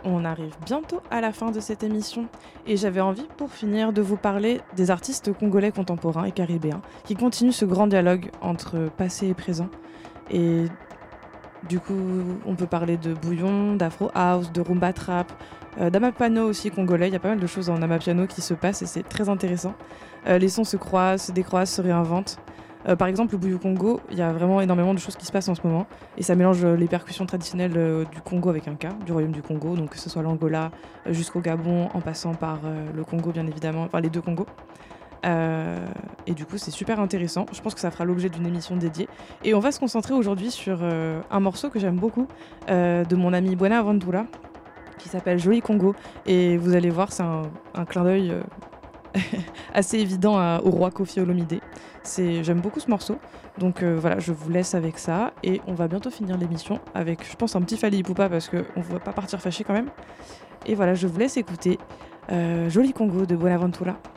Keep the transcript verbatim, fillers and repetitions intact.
on arrive bientôt à la fin de cette émission et j'avais envie pour finir de vous parler des artistes congolais contemporains et caribéens qui continuent ce grand dialogue entre passé et présent. Et du coup, on peut parler de bouillon, d'afro house, de rumba trap, euh, d'amapiano aussi congolais. Il y a pas mal de choses en amapiano qui se passent et c'est très intéressant. Euh, les sons se croisent, se décroisent, se réinventent. Euh, par exemple, le Bouillou Congo, il y a vraiment énormément de choses qui se passent en ce moment. Et ça mélange euh, les percussions traditionnelles euh, du Congo avec un K, du royaume du Congo, donc que ce soit l'Angola euh, jusqu'au Gabon, en passant par euh, le Congo bien évidemment, enfin les deux Congos. Euh, et du coup, c'est super intéressant. Je pense que ça fera l'objet d'une émission dédiée. Et on va se concentrer aujourd'hui sur euh, un morceau que j'aime beaucoup euh, de mon ami Buenaventura, qui s'appelle Joli Congo. Et vous allez voir, c'est un, un clin d'œil euh, assez évident à- au roi Koffi Olomidé. C'est, j'aime beaucoup ce morceau. Donc euh, voilà, je vous laisse avec ça. Et on va bientôt finir l'émission avec, je pense, un petit Fally Ipupa parce qu'on ne va pas partir fâché quand même. Et voilà, je vous laisse écouter euh, Joli Congo de Buenaventura.